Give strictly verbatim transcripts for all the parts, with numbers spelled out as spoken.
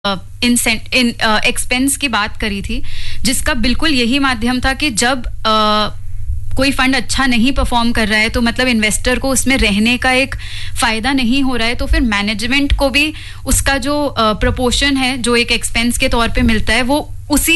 इन इन expense की बात करी थी, जिसका बिल्कुल यही माध्यम था कि जब uh, कोई फंड अच्छा नहीं परफॉर्म कर रहा है तो मतलब इन्वेस्टर को उसमें रहने का एक फ़ायदा नहीं हो रहा है, तो फिर मैनेजमेंट को भी उसका जो प्रोपोर्शन uh, है जो एक एक्सपेंस के तौर पे मिलता है वो उसी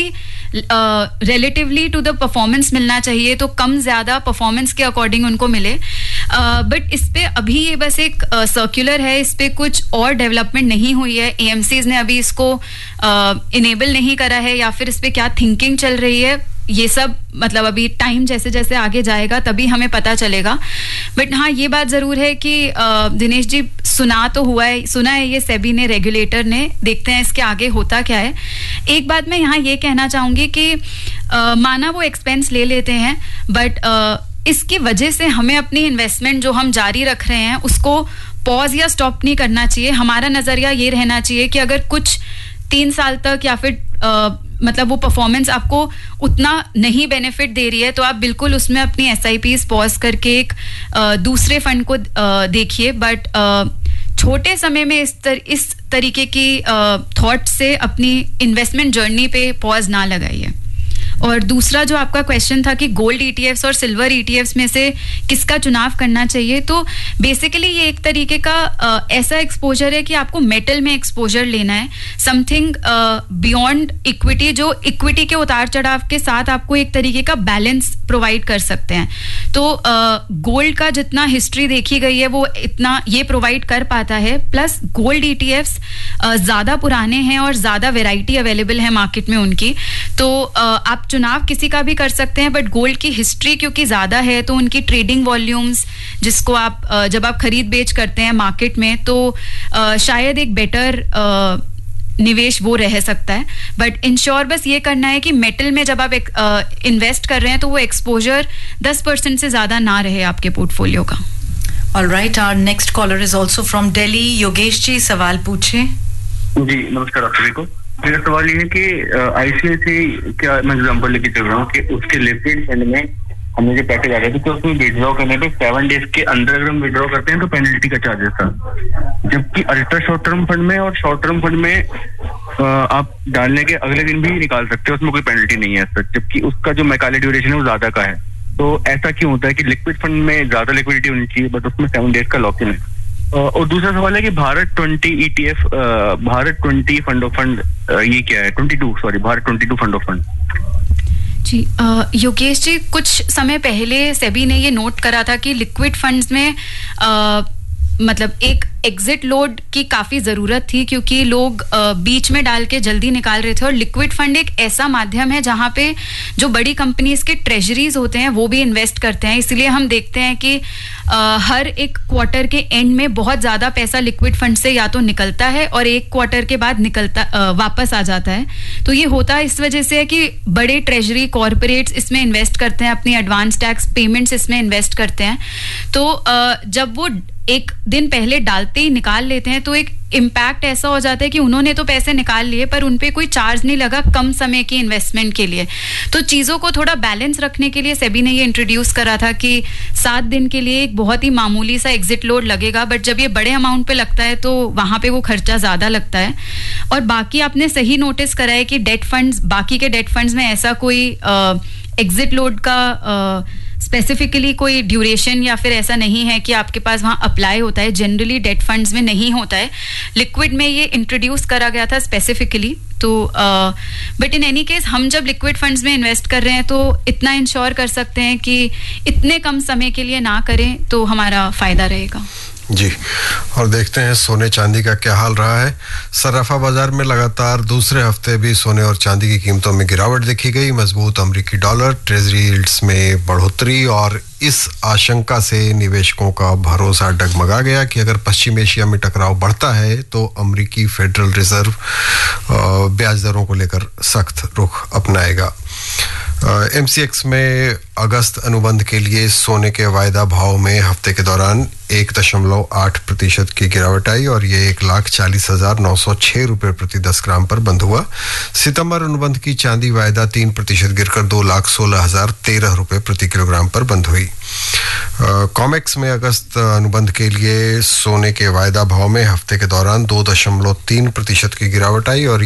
रिलेटिवली टू द परफॉर्मेंस मिलना चाहिए, तो कम ज़्यादा परफॉर्मेंस के अकॉर्डिंग उनको मिले. बट uh, इस पे अभी ये बस एक सर्कुलर uh, है, इस पे कुछ और डेवलपमेंट नहीं हुई है. एएमसीज ने अभी इसको इनेबल uh, नहीं करा है या फिर इस पे क्या थिंकिंग चल रही है, ये सब मतलब अभी टाइम जैसे जैसे आगे जाएगा तभी हमें पता चलेगा. बट हाँ, ये बात ज़रूर है कि दिनेश जी सुना तो हुआ है, सुना है ये सेबी ने, रेगुलेटर ने, देखते हैं इसके आगे होता क्या है. एक बात मैं यहाँ ये कहना चाहूँगी कि आ, माना वो एक्सपेंस ले लेते हैं, बट आ, इसकी वजह से हमें अपनी इन्वेस्टमेंट जो हम जारी रख रहे हैं उसको पॉज या स्टॉप नहीं करना चाहिए. हमारा नज़रिया ये रहना चाहिए कि अगर कुछ तीन साल तक या फिर आ, मतलब वो परफॉर्मेंस आपको उतना नहीं बेनिफिट दे रही है तो आप बिल्कुल उसमें अपनी एस आई पीज पॉज करके एक आ, दूसरे फंड को देखिए. बट छोटे समय में इस तर, इस तरीके की थॉट से अपनी इन्वेस्टमेंट जर्नी पे पॉज ना लगाइए. और दूसरा जो आपका क्वेश्चन था कि गोल्ड ईटीएफ्स और सिल्वर ईटीएफ्स में से किसका चुनाव करना चाहिए, तो बेसिकली ये एक तरीके का आ, ऐसा एक्सपोजर है कि आपको मेटल में एक्सपोजर लेना है, समथिंग बियॉन्ड इक्विटी, जो इक्विटी के उतार चढ़ाव के साथ आपको एक तरीके का बैलेंस प्रोवाइड कर सकते हैं. तो गोल्ड का जितना हिस्ट्री देखी गई है वो इतना ये प्रोवाइड कर पाता है, प्लस गोल्ड ईटीएफ्स ज़्यादा पुराने हैं और ज़्यादा वेराइटी अवेलेबल है मार्केट में उनकी, तो आप चुनाव किसी का भी कर सकते हैं. बट गोल्ड की हिस्ट्री क्योंकि ज़्यादा है तो उनकी ट्रेडिंग वॉल्यूम्स जिसको आप जब आप खरीद बेच करते हैं मार्केट में तो शायद एक बेटर निवेश वो रह सकता है. बट इंश्योर बस ये करना है कि मेटल में जब आप इन्वेस्ट कर रहे हैं तो वो एक्सपोजर दस परसेंट से ज़्यादा ना रहे आपके पोर्टफोलियो का. All right, our next caller is also from Delhi. Yogesh ji, सवाल पूछे. जी नमस्कार आप सभी को. मेरा सवाल ये है कि आईसीआईसीआई क्या, मैं एग्जांपल लेके चल रहा हूँ कि उसके लिक्विड फंड में हमें जो पैसे जा रहे थे तो उसमें विड्रॉ करने पे सेवन डेज के अंदर अगर हम विड्रॉ करते हैं तो पेनल्टी का चार्जेस था, जबकि अल्ट्रा शॉर्ट टर्म फंड में और शॉर्ट टर्म फंड में आप डालने के अगले दिन भी निकाल सकते हो, उसमें कोई पेनल्टी नहीं है, जबकि उसका जो मैकाले ड्यूरेशन है वो ज्यादा का है. तो ऐसा क्यों होता है कि लिक्विड फंड में ज्यादा लिक्विडिटी होनी चाहिए बट उसमें सेवन डेज का लॉक इन है? और दूसरा सवाल है कि Bharat twenty ETF, Bharat twenty fund of fund ये क्या है? Twenty two sorry Bharat twenty two fund of fund. जी योगेश जी, कुछ समय पहले सेबी ने ये नोट करा था कि लिक्विड फंड्स में आ, मतलब एक एग्जिट लोड की काफ़ी ज़रूरत थी क्योंकि लोग बीच में डाल के जल्दी निकाल रहे थे. और लिक्विड फंड एक ऐसा माध्यम है जहाँ पे जो बड़ी कंपनीज के ट्रेजरीज होते हैं वो भी इन्वेस्ट करते हैं, इसलिए हम देखते हैं कि आ, हर एक क्वार्टर के एंड में बहुत ज़्यादा पैसा लिक्विड फंड से या तो निकलता है और एक क्वार्टर के बाद निकलता आ, वापस आ जाता है. तो ये होता इस वजह से है कि बड़े ट्रेजरी कॉरपोरेट्स इसमें इन्वेस्ट करते हैं, अपनी एडवांस टैक्स पेमेंट्स इसमें इन्वेस्ट करते हैं. तो आ, जब वो एक दिन पहले डालते ही निकाल लेते हैं तो एक इम्पैक्ट ऐसा हो जाता है कि उन्होंने तो पैसे निकाल लिए पर उन पे कोई चार्ज नहीं लगा कम समय की इन्वेस्टमेंट के लिए. तो चीज़ों को थोड़ा बैलेंस रखने के लिए सेबी ने ये इंट्रोड्यूस करा था कि सात दिन के लिए एक बहुत ही मामूली सा एग्जिट लोड लगेगा, बट जब ये बड़े अमाउंट पे लगता है तो वहाँ पे वो खर्चा ज़्यादा लगता है. और बाकी आपने सही नोटिस करा है कि डेट फंड्स, बाकी के डेट फंड्स में ऐसा कोई एग्जिट लोड का स्पेसिफिकली कोई ड्यूरेशन या फिर ऐसा नहीं है कि आपके पास वहाँ अप्लाई होता है. जनरली डेट फंड्स में नहीं होता है, लिक्विड में ये इंट्रोड्यूस करा गया था स्पेसिफिकली. तो बट इन एनी केस हम जब लिक्विड फंड्स में इन्वेस्ट कर रहे हैं तो इतना इंश्योर कर सकते हैं कि इतने कम समय के लिए ना करें तो हमारा फायदा रहेगा. जी, और देखते हैं सोने चांदी का क्या हाल रहा है. सराफा बाजार में लगातार दूसरे हफ्ते भी सोने और चांदी की कीमतों में गिरावट देखी गई. मजबूत अमेरिकी डॉलर, ट्रेजरी यील्ड्स में बढ़ोतरी और इस आशंका से निवेशकों का भरोसा डगमगा गया कि अगर पश्चिम एशिया में टकराव बढ़ता है तो अमेरिकी फेडरल रिजर्व ब्याज दरों को लेकर सख्त रुख अपनाएगा. एमसीएक्स में अगस्त अनुबंध के लिए सोने के वायदा भाव में हफ्ते के दौरान एक दशमलव आठ प्रतिशत की गिरावट आई और ये एक लाख चालीस हजार नौ सौ छह रुपये प्रति दस ग्राम पर बंद हुआ। सितंबर अनुबंध की चांदी वायदा तीन प्रतिशत गिरकर दो लाख सोलह हजार तेरह रुपये प्रति किलोग्राम पर बंद हुई। कॉमेक्स में अगस्त अनुबंध के लिए सोने के वायदा भाव में हफ्ते के दौरान दो दशमलव तीन प्रतिशत की गिरावट आई और